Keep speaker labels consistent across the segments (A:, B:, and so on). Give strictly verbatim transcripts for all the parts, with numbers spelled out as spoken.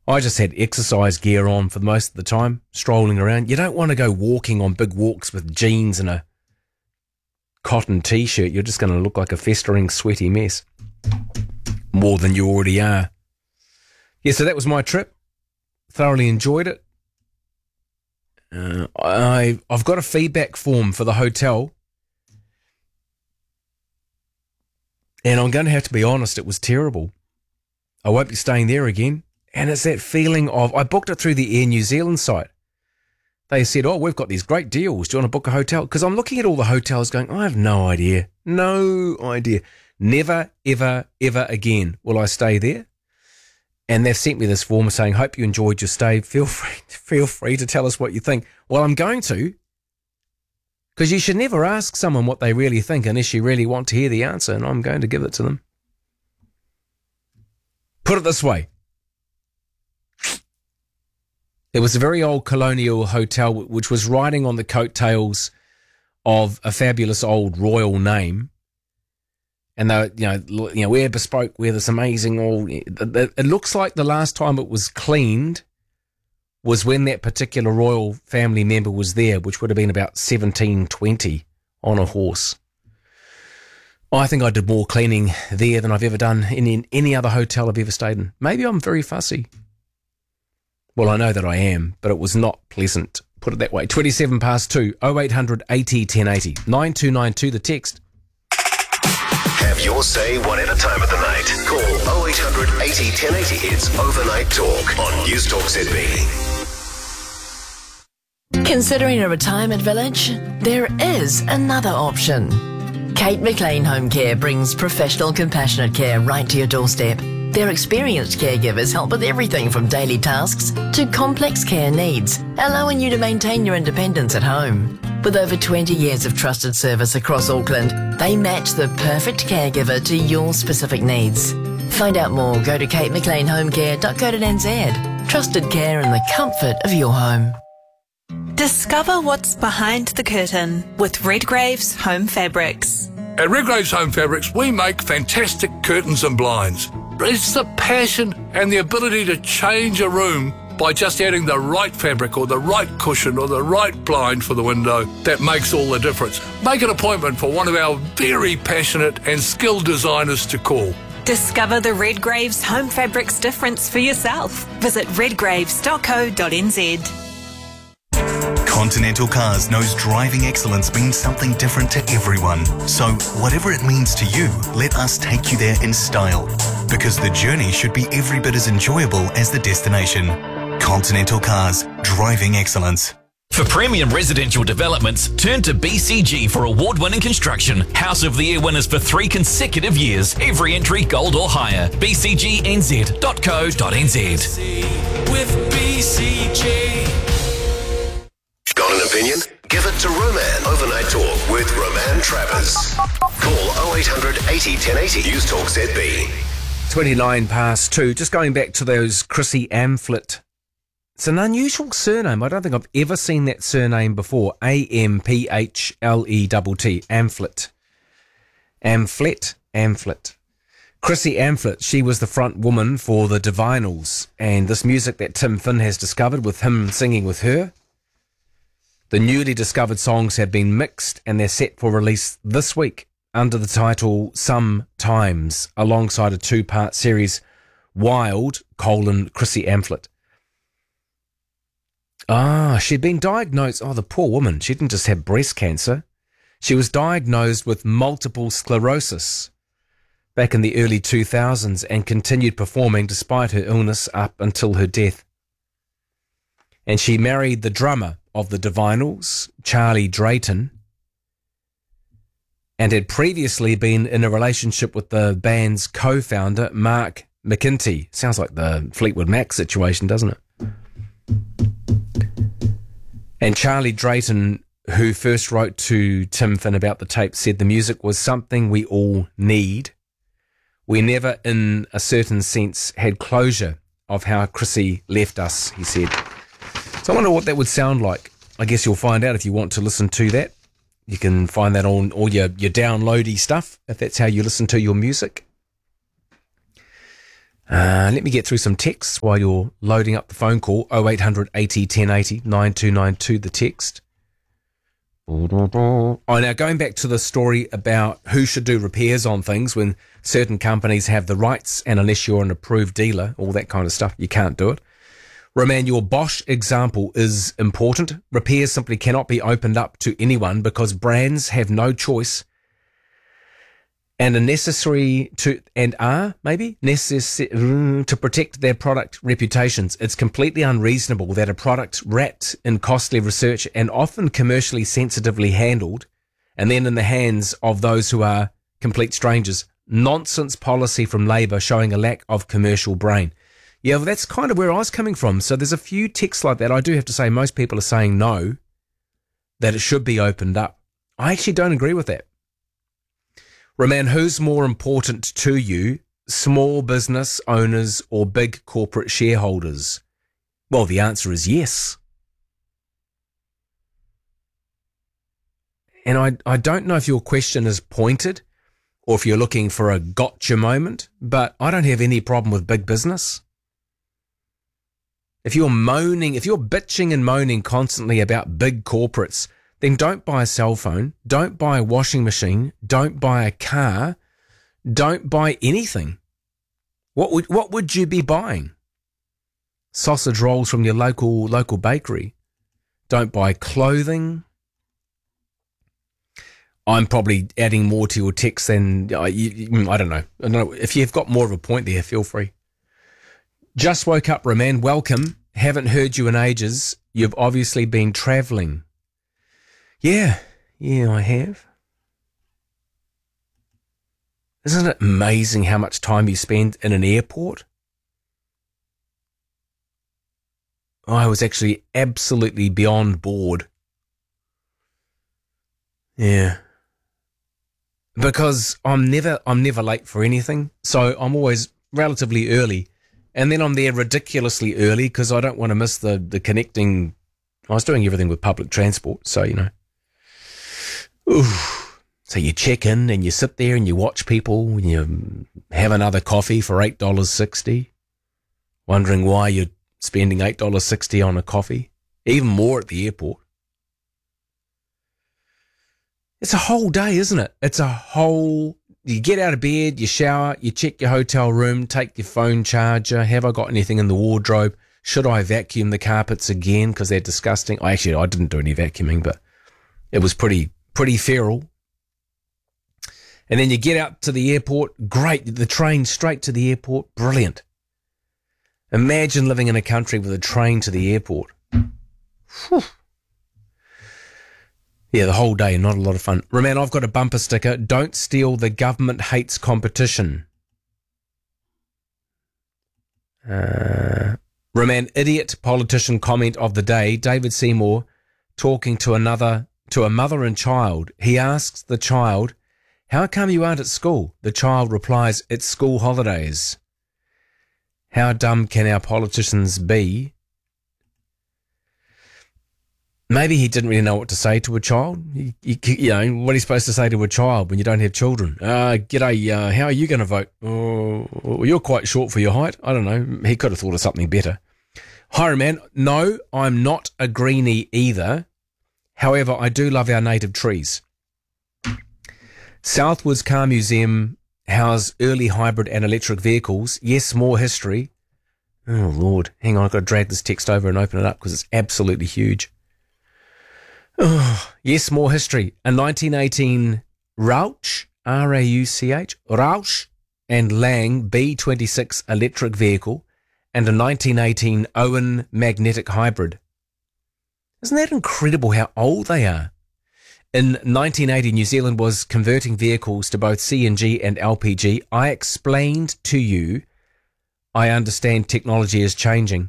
A: I just had exercise gear on for most of the time, strolling around. You don't want to go walking on big walks with jeans and a cotton T-shirt. You're just going to look like a festering, sweaty mess. More than you already are. Yeah, so that was my trip. Thoroughly enjoyed it. Uh, I, I've got a feedback form for the hotel. And I'm going to have to be honest, it was terrible. I won't be staying there again. And it's that feeling of, I booked it through the Air New Zealand site. They said, oh, we've got these great deals. Do you want to book a hotel? Because I'm looking at all the hotels going, I have no idea. No idea. Never, ever, ever again will I stay there. And they've sent me this form saying, hope you enjoyed your stay. Feel free, feel free to tell us what you think. Well, I'm going to. Because you should never ask someone what they really think unless you really want to hear the answer, and I'm going to give it to them. Put it this way. It was a very old colonial hotel which was riding on the coattails of a fabulous old royal name. And they, you know, you know, we're bespoke, we're this amazing old... It looks like the last time it was cleaned was when that particular royal family member was there, which would have been about seventeen twenty on a horse. I think I did more cleaning there than I've ever done in, in any other hotel I've ever stayed in. Maybe I'm very fussy. Well, I know that I am, but it was not pleasant. Put it that way. twenty-seven past two, oh eight hundred eighty ten eighty. nine two nine two, the text.
B: Have your say whatever time of the night. Call oh eight hundred eighty ten eighty. It's Overnight Talk on News Talk Z B.
C: Considering a retirement village? There is another option. Kate McLean Home Care brings professional, compassionate care right to your doorstep. Their experienced caregivers help with everything from daily tasks to complex care needs, allowing you to maintain your independence at home. With over twenty years of trusted service across Auckland, they match the perfect caregiver to your specific needs. Find out more, go to kate mclean home care dot co dot n z. Trusted care in the comfort of your home.
D: Discover what's behind the curtain with Redgrave's Home Fabrics.
E: At Redgrave's Home Fabrics, we make fantastic curtains and blinds. It's the passion and the ability to change a room by just adding the right fabric or the right cushion or the right blind for the window that makes all the difference. Make an appointment for one of our very passionate and skilled designers to call.
D: Discover the Redgrave's Home Fabrics difference for yourself. Visit redgraves dot co dot n z.
F: Continental Cars knows driving excellence means something different to everyone. So whatever it means to you, let us take you there in style. Because the journey should be every bit as enjoyable as the destination. Continental Cars, driving excellence.
G: For premium residential developments, turn to B C G for award-winning construction. House of the Year winners for three consecutive years. Every entry gold or higher. b c g n z dot co dot n z.
B: With B C G. Got an opinion? Give it to Roman. Overnight Talk with Roman Travers. Call oh eight hundred eighty ten eighty. News Talk Z B.
A: twenty-nine past two. Just going back to those Chrissy Amphlett. It's an unusual surname. I don't think I've ever seen that surname before. A M P H L E T T. Amphlett. Amphlett. Amphlett. Chrissy Amphlett, she was the front woman for the Divinals. And this music that Tim Finn has discovered with him singing with her. The newly discovered songs have been mixed and they're set for release this week under the title Sometimes, alongside a two-part series, Wild, colon, Chrissy Amphlett. Ah, she'd been diagnosed, oh, the poor woman, she didn't just have breast cancer. She was diagnosed with multiple sclerosis back in the early two thousands and continued performing despite her illness up until her death. And she married the drummer of the Divinals, Charlie Drayton, and had previously been in a relationship with the band's co-founder, Mark McKinty. Sounds like the Fleetwood Mac situation, doesn't it? And Charlie Drayton, who first wrote to Tim Finn about the tape, said the music was something we all need. We never, in a certain sense, had closure of how Chrissy left us, he said. So I wonder what that would sound like. I guess you'll find out if you want to listen to that. You can find that on all your, your downloady stuff, if that's how you listen to your music. Uh, let me get through some texts while you're loading up the phone call. oh eight hundred eighty ten eighty, nine two nine two, the text. Oh, now going back to the story about who should do repairs on things when certain companies have the rights, and unless you're an approved dealer, all that kind of stuff, you can't do it. Roman, your Bosch example is important. Repairs simply cannot be opened up to anyone because brands have no choice and are necessary to, and are maybe necessary to protect their product reputations. It's completely unreasonable that a product wrapped in costly research and often commercially sensitively handled, and then in the hands of those who are complete strangers. Nonsense policy from Labour showing a lack of commercial brain. Yeah, well, that's kind of where I was coming from. So there's a few texts like that. I do have to say most people are saying no, that it should be opened up. I actually don't agree with that. Roman, who's more important to you, small business owners or big corporate shareholders? Well, the answer is yes. And I, I don't know if your question is pointed or if you're looking for a gotcha moment, but I don't have any problem with big business. If you're moaning, if you're bitching and moaning constantly about big corporates, then don't buy a cell phone, don't buy a washing machine, don't buy a car, don't buy anything. What would what would you be buying? Sausage rolls from your local local bakery. Don't buy clothing. I'm probably adding more to your text than uh, you, I don't know. I don't know. If you've got more of a point there, feel free. Just woke up, Roman. Welcome. Haven't heard you in ages. You've obviously been travelling. Yeah, yeah, I have. Isn't it amazing how much time you spend in an airport? I was actually absolutely beyond bored. Yeah. Because I'm never I'm never late for anything, so I'm always relatively early. And then I'm there ridiculously early because I don't want to miss the, the connecting. I was doing everything with public transport, so, you know. Oof. So you check in and you sit there and you watch people and you have another coffee for eight dollars sixty, wondering why you're spending eight dollars sixty on a coffee, even more at the airport. It's a whole day, isn't it? It's a whole, you get out of bed, you shower, you check your hotel room, take your phone charger. Have I got anything in the wardrobe? Should I vacuum the carpets again because they're disgusting? I actually, I didn't do any vacuuming, but it was pretty, pretty feral. And then you get out to the airport. Great. The train straight to the airport. Brilliant. Imagine living in a country with a train to the airport. Whew. Yeah, the whole day, not a lot of fun. Roman, I've got a bumper sticker. Don't steal, the government hates competition. Uh, Roman, idiot politician comment of the day. David Seymour talking to another, to a mother and child. He asks the child, how come you aren't at school? The child replies, it's school holidays. How dumb can our politicians be? Maybe he didn't really know what to say to a child. You, you, you know, what are you supposed to say to a child when you don't have children? Uh, g'day, uh, how are you going to vote? Oh, well, you're quite short for your height. I don't know. He could have thought of something better. Hi, man. No, I'm not a greenie either. However, I do love our native trees. Southwoods Car Museum house early hybrid and electric vehicles. Yes, more history. Oh, Lord. Hang on, I've got to drag this text over and open it up because it's absolutely huge. Oh, yes, more history. A nineteen eighteen Rauch, R A U C H, Rauch and Lang B twenty-six electric vehicle and a nineteen eighteen Owen magnetic hybrid. Isn't that incredible how old they are? In nineteen eighty, New Zealand was converting vehicles to both C N G and L P G. I explained to you, I understand technology is changing.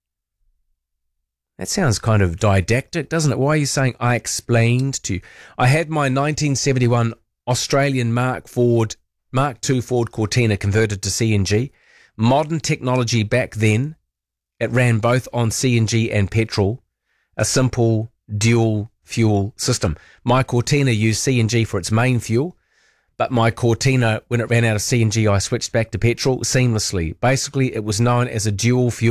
A: That sounds kind of didactic, doesn't it? Why are you saying I explained to you? I had my nineteen seventy-one Australian Mark Ford, Mark two Ford Cortina converted to C N G. Modern technology back then. It ran both on C N G and petrol. A simple dual fuel system. My Cortina used C N G for its main fuel. But my Cortina, when it ran out of C N G, I switched back to petrol seamlessly. Basically, it was known as a dual fuel